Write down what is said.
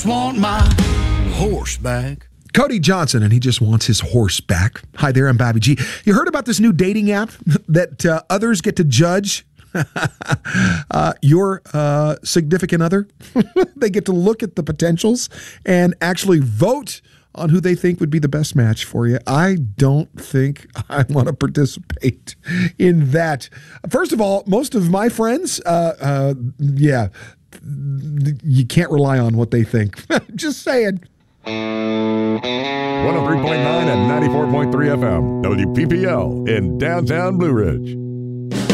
Want my horse back. Cody Johnson, and he just wants his horse back. Hi there, I'm Bobby G. You heard about this new dating app that others get to judge your significant other? They get to look at the potentials and actually vote on who they think would be the best match for you. I don't think I want to participate in that. First of all, most of my friends, you can't rely on what they think. Just saying. 103.9 and 94.3 FM, WPPL in downtown Blue Ridge.